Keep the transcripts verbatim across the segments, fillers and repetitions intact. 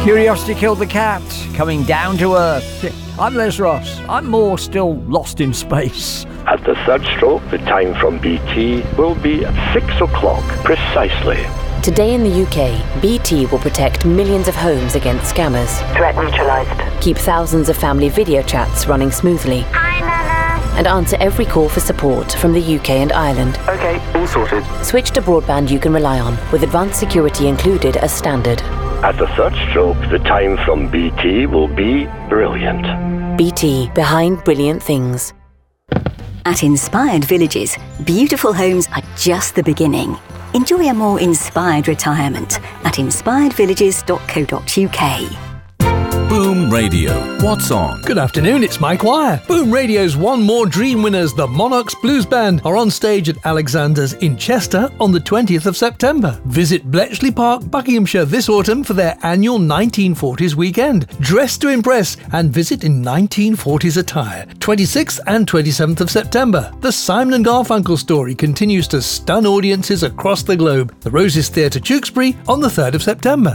Curiosity Killed the Cat, coming down to earth. I'm Les Ross. I'm more still lost in space. At the third stroke, the time from B T will be six o'clock precisely. Today in the U K, B T will protect millions of homes against scammers. Threat neutralized. Keep thousands of family video chats running smoothly. Hi, Nana. And answer every call for support from the U K and Ireland. Okay, all sorted. Switch to broadband you can rely on, with advanced security included as standard. At the third stroke, the time from B T will be brilliant. B T, behind brilliant things. At Inspired Villages, beautiful homes are just the beginning. Enjoy a more inspired retirement at inspired villages dot co dot U K. Boom Radio. What's on? Good afternoon, it's Mike Wire. Boom Radio's One More Dream winners, the Monarchs Blues Band, are on stage at Alexander's in Chester on the twentieth of September. Visit Bletchley Park, Buckinghamshire this autumn for their annual nineteen forties weekend. Dress to impress and visit in nineteen forties attire. twenty-sixth and twenty-seventh of September. The Simon and Garfunkel story continues to stun audiences across the globe. The Roses Theatre, Tewkesbury on the third of September.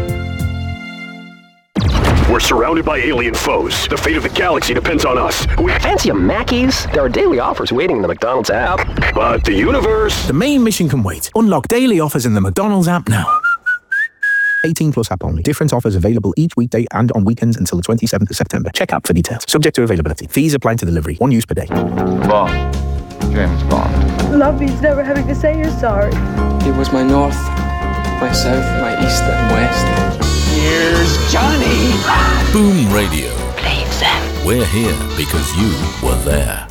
We're surrounded by alien foes. The fate of the galaxy depends on us. We Fancy a Mackey's? There are daily offers waiting in the McDonald's app. But the universe... The main mission can wait. Unlock daily offers in the McDonald's app now. eighteen plus app only. Different offers available each weekday and on weekends until the twenty-seventh of September. Check app for details. Subject to availability. Fees apply to delivery. One use per day. Bond. James Bond. Love means never having to say you're sorry. It was my north, my south, my east and west. Here's Johnny. Boom Radio. Believe them. We're here because you were there.